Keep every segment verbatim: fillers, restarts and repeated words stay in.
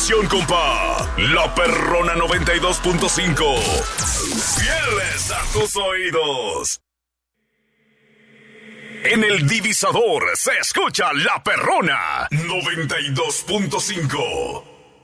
continuación, compa, La Perrona noventa y dos punto cinco. Fieles a tus oídos. En el divisador se escucha La Perrona noventa y dos punto cinco.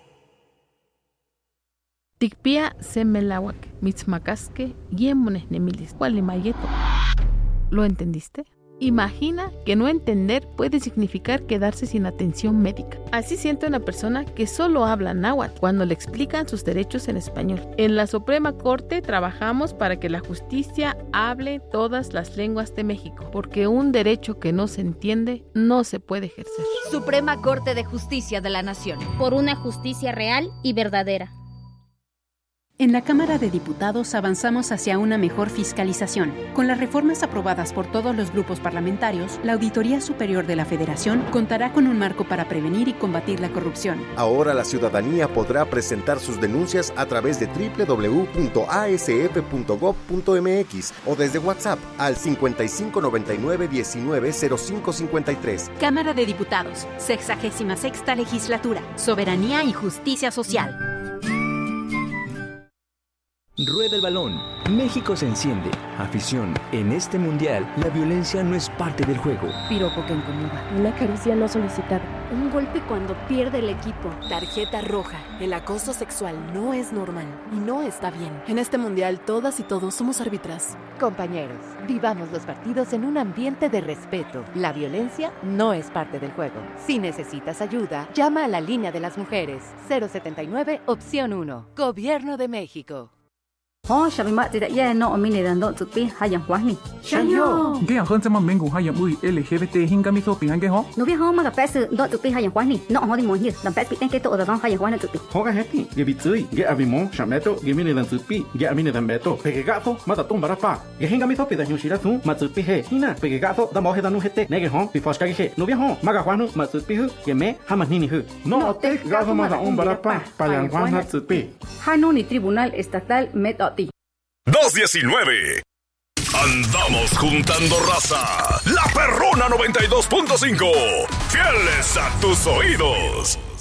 Tikpia semelawak, mitzmacasque, yemones nemilis, gualimayeto. ¿Lo entendiste? Imagina que no entender puede significar quedarse sin atención médica. Así siente una persona que solo habla náhuatl cuando le explican sus derechos en español. En la Suprema Corte trabajamos para que la justicia hable todas las lenguas de México, porque un derecho que no se entiende no se puede ejercer. Suprema Corte de Justicia de la Nación. Por una justicia real y verdadera. En la Cámara de Diputados avanzamos hacia una mejor fiscalización. Con las reformas aprobadas por todos los grupos parlamentarios, la Auditoría Superior de la Federación contará con un marco para prevenir y combatir la corrupción. Ahora la ciudadanía podrá presentar sus denuncias a través de doble u doble u doble u punto a s f punto gob punto m x o desde WhatsApp al cincuenta y cinco noventa y nueve diecinueve cero cinco cincuenta y tres. Cámara de Diputados, sexagésima sexta Legislatura, Soberanía y Justicia Social. Rueda el balón. México se enciende. Afición. En este mundial, la violencia no es parte del juego. Piropo que incomoda. Una caricia no solicitada. Un golpe cuando pierde el equipo. Tarjeta roja. El acoso sexual no es normal y no está bien. En este mundial, todas y todos somos árbitras. Compañeros, vivamos los partidos en un ambiente de respeto. La violencia no es parte del juego. Si necesitas ayuda, llama a la línea de las mujeres. cero setenta y nueve, opción uno. Gobierno de México. Oh, Shabimat tidak ya no omini dan dok tupi hayang huas ni. Shanyo. Ge ang hansa menggu hayang ui L G B T hingga mi sopi hange ho. No bi ho ma ka pes dok tupi hayang huas ni. No ho di mo hi dan pes piten ke to da hayang huas na tupi. Ho ga heti ge bitui ge abimo shameto ge mini dan tupi ge amini dan beto. Pege gato mata tum barapa. Ge hingga mi sopi da hyushira tu ma tupi he. Hina pege gato da mo he danu hete. Nege ho bi foska ge he. No bi ho ma ga huanu ma tupi hu ge me hama nini hu. No te gato ma da um barapa payang huas na tupi. Hanu ni Tribunal Estatal Meto dos diecinueve. Andamos juntando raza. La Perrona noventa y dos punto cinco. Fieles a tus oídos.